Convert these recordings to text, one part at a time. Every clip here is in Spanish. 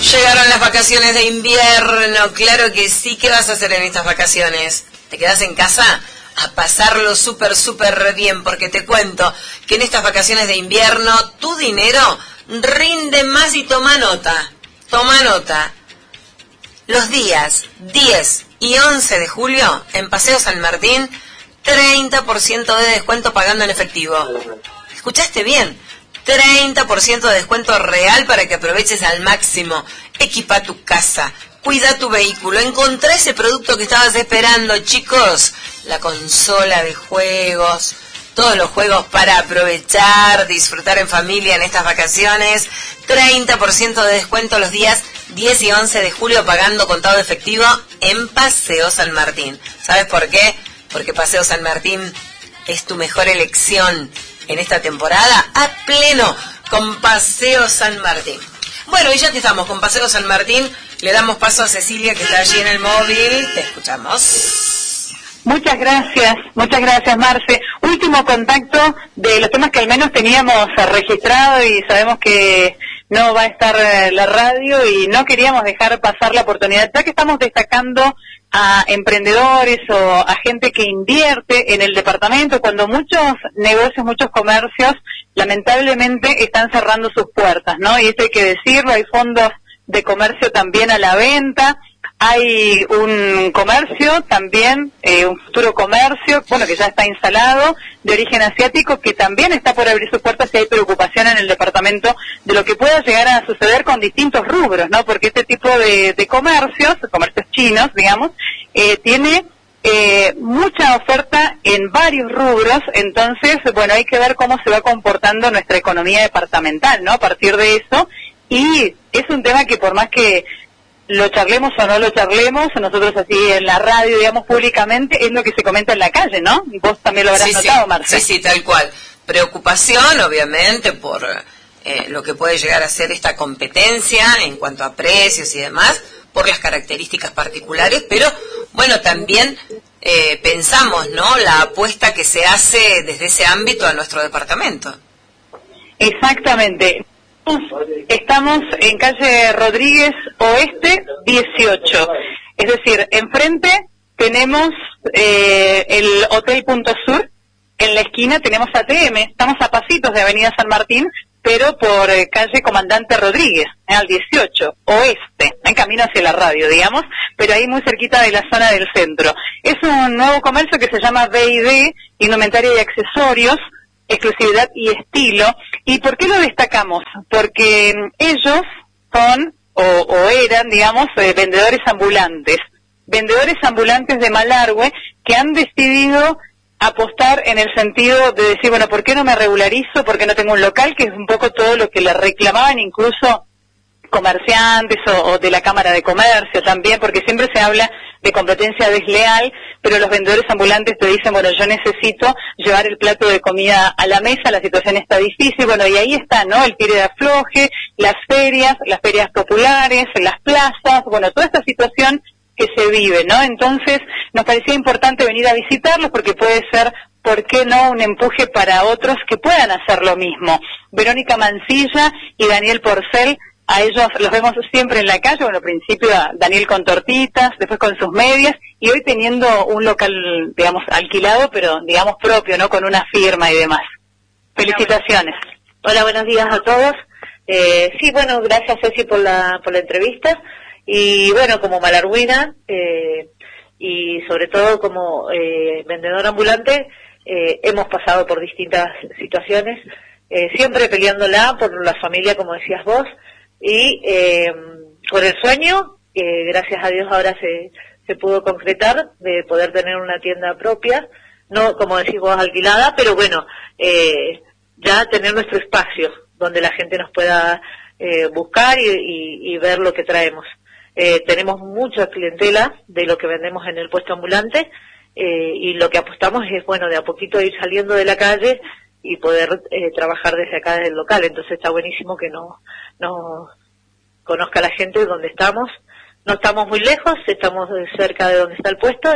Llegaron las vacaciones de invierno, claro que sí. ¿Qué vas a hacer en estas vacaciones? ¿Te quedás en casa? A pasarlo súper bien, porque te cuento que en estas vacaciones de invierno tu dinero rinde más y toma nota. Los días 10 y 11 de julio en Paseo San Martín, 30% de descuento pagando en efectivo. ¿Escuchaste bien? 30% de descuento real para que aproveches al máximo. Equipa tu casa, cuida tu vehículo, encontrá ese producto que estabas esperando, chicos. La consola de juegos, todos los juegos para aprovechar, disfrutar en familia en estas vacaciones. 30% de descuento los días 10 y 11 de julio pagando contado efectivo en Paseo San Martín. ¿Sabes por qué? Porque Paseo San Martín es tu mejor elección en esta temporada, a pleno con Paseo San Martín. Bueno, y ya que estamos con Paseo San Martín, le damos paso a Cecilia, que está allí en el móvil. Te escuchamos. Muchas gracias, Marce. Último contacto de los temas que al menos teníamos registrado y sabemos que no va a estar la radio y no queríamos dejar pasar la oportunidad, ya que estamos destacando a emprendedores o a gente que invierte en el departamento, cuando muchos negocios, muchos comercios, lamentablemente están cerrando sus puertas, ¿no? Y esto hay que decirlo, hay fondos de comercio también a la venta, hay un comercio también, un futuro comercio, bueno, que ya está instalado, de origen asiático, que también está por abrir sus puertas y hay preocupación en el departamento de lo que pueda llegar a suceder con distintos rubros, ¿no? Porque este tipo de comercios chinos, digamos, tiene mucha oferta en varios rubros, entonces, bueno, hay que ver cómo se va comportando nuestra economía departamental, ¿no? A partir de eso, y es un tema que por más que lo charlemos o no lo charlemos, nosotros así en la radio, digamos, públicamente, es lo que se comenta en la calle, ¿no? Y vos también lo habrás notado, Marce. Sí, tal cual. Preocupación, obviamente, por lo que puede llegar a ser esta competencia en cuanto a precios y demás, por las características particulares, pero, bueno, también pensamos, ¿no?, la apuesta que se hace desde ese ámbito a nuestro departamento. Exactamente. Estamos en calle Rodríguez Oeste 18, es decir, enfrente tenemos el Hotel Punto Sur, en la esquina tenemos ATM, estamos a pasitos de Avenida San Martín, pero por calle Comandante Rodríguez, al 18, Oeste, en camino hacia la radio, digamos, pero ahí muy cerquita de la zona del centro. Es un nuevo comercio que se llama B&D, Indumentaria y Accesorios, Exclusividad y Estilo. ¿Y por qué lo destacamos? Porque ellos son, o eran, digamos, vendedores ambulantes de Malargüe, que han decidido apostar en el sentido de decir, bueno, ¿por qué no me regularizo? ¿Por qué no tengo un local? Que es un poco todo lo que le reclamaban incluso comerciantes o de la Cámara de Comercio también, porque siempre se habla de competencia desleal, pero los vendedores ambulantes te dicen, bueno, yo necesito llevar el plato de comida a la mesa, la situación está difícil, bueno, y ahí está, ¿no?, el tire de afloje, las ferias populares, las plazas, bueno, toda esta situación que se vive, ¿no? Entonces, nos parecía importante venir a visitarlos porque puede ser, ¿por qué no?, un empuje para otros que puedan hacer lo mismo. Verónica Mancilla y Daniel Porcel, a ellos los vemos siempre en la calle, bueno, al principio Daniel con tortitas, después con sus medias, y hoy teniendo un local, digamos, alquilado, pero, digamos, propio, ¿no?, con una firma y demás. Felicitaciones. Hola, buenos días a todos. Sí, bueno, gracias, Ceci, por la entrevista. Y bueno, como malargüina, y sobre todo como vendedor ambulante, hemos pasado por distintas situaciones, siempre peleándola por la familia, como decías vos, y por el sueño, gracias a Dios ahora se pudo concretar, de poder tener una tienda propia, no como decís vos alquilada, pero bueno, ya tener nuestro espacio donde la gente nos pueda buscar y ver lo que traemos. Tenemos mucha clientela de lo que vendemos en el puesto ambulante, y lo que apostamos es, bueno, de a poquito ir saliendo de la calle y poder trabajar desde acá, desde el local. Entonces está buenísimo que no conozca la gente donde estamos. No estamos muy lejos, estamos cerca de donde está el puesto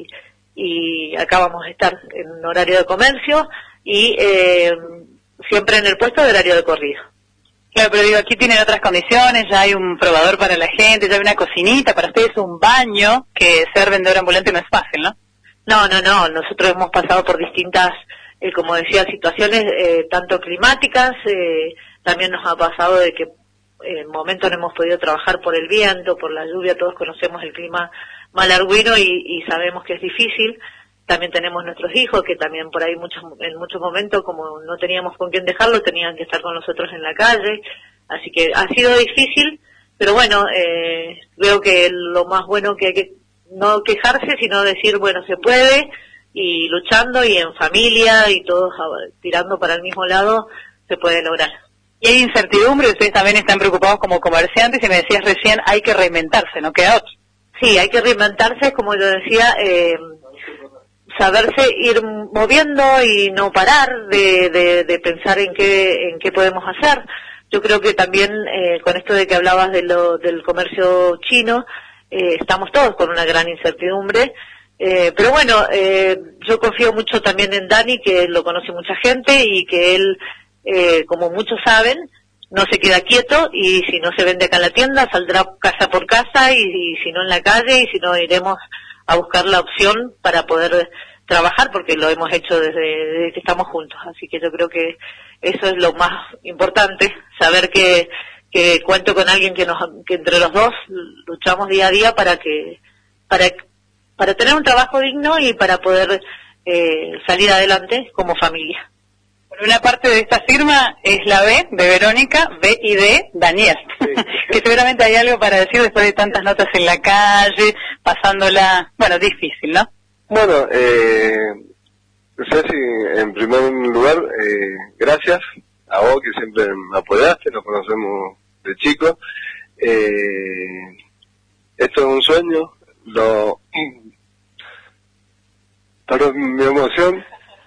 y acá vamos a estar en horario de comercio y siempre en el puesto de horario de corrido. Claro, pero digo, aquí tienen otras condiciones, ya hay un probador para la gente, ya hay una cocinita, para ustedes un baño, que ser vendedor ambulante no es fácil, ¿no? No, nosotros hemos pasado por distintas, como decía, situaciones tanto climáticas, también nos ha pasado de que en momentos no hemos podido trabajar por el viento, por la lluvia, todos conocemos el clima malargüino y sabemos que es difícil. También tenemos nuestros hijos que también por ahí en muchos momentos, como no teníamos con quién dejarlos, tenían que estar con nosotros en la calle, así que ha sido difícil, pero bueno, creo que lo más bueno que hay que no quejarse, sino decir, bueno, se puede, y luchando y en familia y todos tirando para el mismo lado, se puede lograr. Y hay incertidumbre, ustedes también están preocupados como comerciantes, y me decías recién, hay que reinventarse, no queda otro. Sí, hay que reinventarse, como yo decía, saberse ir moviendo y no parar de pensar en qué podemos hacer. Yo creo que también con esto de que hablabas del comercio chino, estamos todos con una gran incertidumbre, pero bueno, yo confío mucho también en Dani, que lo conoce mucha gente y que él, como muchos saben, no se queda quieto, y si no se vende acá en la tienda, saldrá casa por casa, y si no en la calle, y si no iremos a buscar la opción para poder trabajar, porque lo hemos hecho desde que estamos juntos. Así que yo creo que eso es lo más importante, saber que cuento con alguien que entre los dos luchamos día a día para tener un trabajo digno y para poder salir adelante como familia. Por una parte de esta firma es la B de Verónica, B y D, Daniel, sí. Que seguramente hay algo para decir después de tantas notas en la calle, pasándola, bueno, difícil, ¿no? Bueno, Ceci, en primer lugar, gracias a vos que siempre me apoyaste, nos conocemos de chico. Esto es un sueño, perdón mi emoción.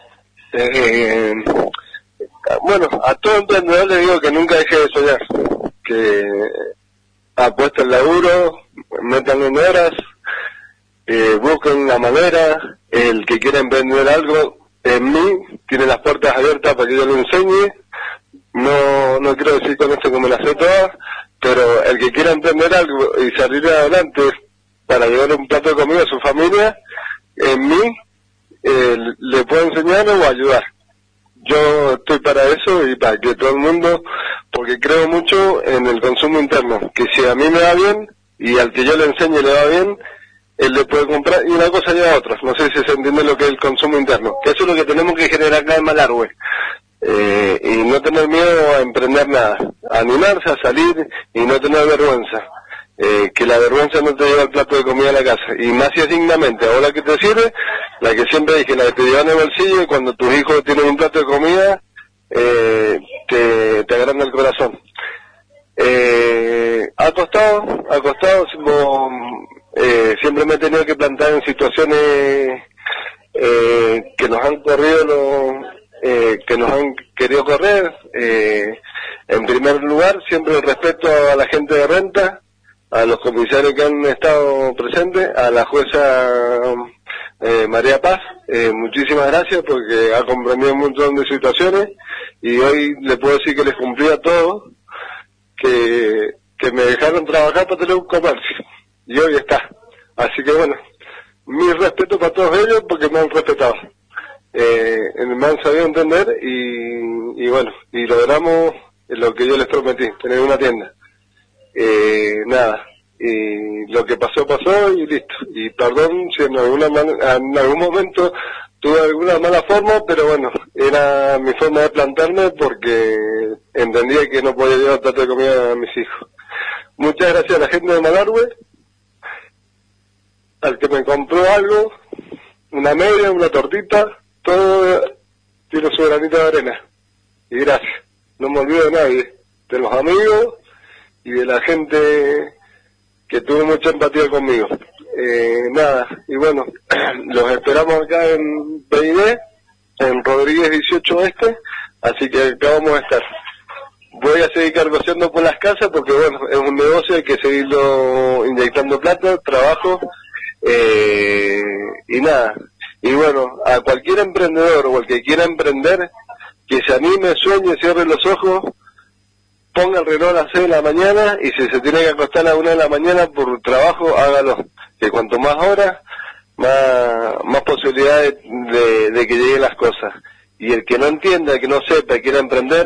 Bueno, a todo emprendedor le digo que nunca deje de soñar, que apuesten el laburo, metan en horas, busquen la manera. El que quiera emprender algo en mí tiene las puertas abiertas para que yo lo enseñe. No quiero decir con esto que me las sé todas, pero el que quiera emprender algo y salir adelante para llevar un plato de comida a su familia, en mí le puedo enseñar o ayudar. Yo estoy para eso y para que todo el mundo, porque creo mucho en el consumo interno, que si a mí me va bien y al que yo le enseñe le va bien, él le puede comprar, y una cosa lleva a otra. No sé si se entiende lo que es el consumo interno, que eso es lo que tenemos que generar acá en Malargüe, y no tener miedo a emprender nada, a animarse a salir y no tener vergüenza, que la vergüenza no te lleva el plato de comida a la casa, y más si es dignamente. Ahora que te sirve, la que siempre dije, la que te lleva en el bolsillo, y cuando tus hijos tienen un plato de comida, te agranda el corazón. Ha costado, siempre me he tenido que plantar en situaciones que nos han corrido que nos han querido correr. En primer lugar, siempre el respeto a la gente de renta, a los comisarios que han estado presentes, a la jueza María Paz, muchísimas gracias porque ha comprendido un montón de situaciones, y hoy le puedo decir que les cumplí a todos, que me dejaron trabajar para tener un comercio, y hoy está. Así que bueno, mi respeto para todos ellos porque me han respetado, me han sabido entender, y bueno, y logramos lo que yo les prometí, tener una tienda. Nada, y lo que pasó y listo, y perdón si en algún momento tuve alguna mala forma, pero bueno, era mi forma de plantarme porque entendía que no podía llevar plato de comida a mis hijos. Muchas gracias a la gente de Malargüe, al que me compró algo, una media, una tortita, todo tiene su granito de arena, y gracias. No me olvido de nadie, de los amigos y de la gente que tuvo mucha empatía conmigo. Nada, y bueno, los esperamos acá en PID, en Rodríguez 18 Este, así que acá vamos a estar. Voy a seguir cargoseando por las casas porque bueno, es un negocio, hay que seguirlo inyectando plata, trabajo, y nada. Y bueno, a cualquier emprendedor o el que quiera emprender, que se anime, sueñe, cierre los ojos, ponga el reloj a las 6 de la mañana y si se tiene que acostar a las 1 de la mañana por trabajo, hágalo. Que cuanto más horas, más posibilidades de que lleguen las cosas. Y el que no entienda, el que no sepa y quiera emprender,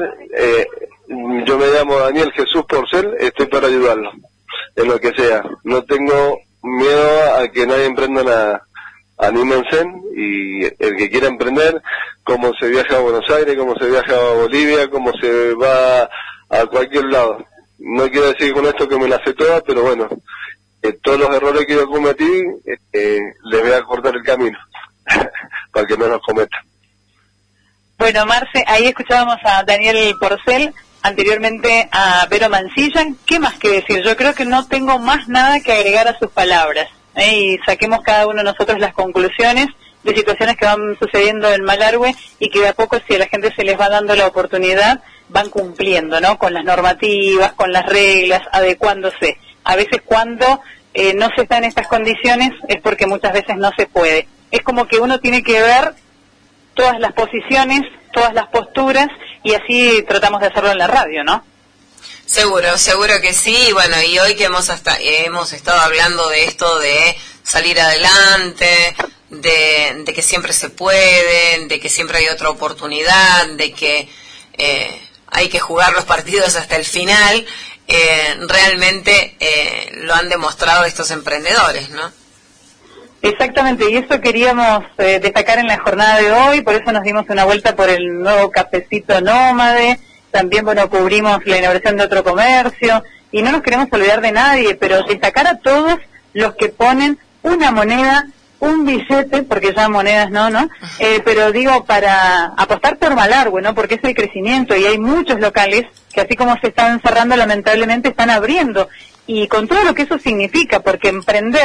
yo me llamo Daniel Jesús Porcel, estoy para ayudarlo, en lo que sea. No tengo miedo a que nadie emprenda nada. Anímense, y el que quiera emprender, como se viaja a Buenos Aires, como se viaja a Bolivia, como se va a cualquier lado. No quiero decir con esto que me la sé toda, pero bueno, todos los errores que yo cometí, les voy a cortar el camino, para que no los cometan. Bueno, Marce, ahí escuchábamos a Daniel Porcel, anteriormente a Vero Mancilla. ¿Qué más que decir? Yo creo que no tengo más nada que agregar a sus palabras. Y saquemos cada uno de nosotros las conclusiones de situaciones que van sucediendo en Malargüe y que de a poco, si a la gente se les va dando la oportunidad, van cumpliendo, ¿no? Con las normativas, con las reglas, adecuándose. A veces cuando no se está en estas condiciones es porque muchas veces no se puede. Es como que uno tiene que ver todas las posiciones, todas las posturas, y así tratamos de hacerlo en la radio, ¿no? Seguro que sí. Bueno, y hoy que hemos estado hablando de esto de salir adelante, de que siempre se puede, de que siempre hay otra oportunidad, de que hay que jugar los partidos hasta el final, realmente lo han demostrado estos emprendedores, ¿no? Exactamente, y eso queríamos destacar en la jornada de hoy, por eso nos dimos una vuelta por el nuevo cafecito Nómade. También, bueno, cubrimos la inauguración de otro comercio, y no nos queremos olvidar de nadie, pero destacar a todos los que ponen una moneda, un billete, porque ya monedas no, pero digo, para apostar por Malargüe, ¿no? Porque es el crecimiento, y hay muchos locales que, así como se están cerrando, lamentablemente están abriendo, y con todo lo que eso significa, porque emprender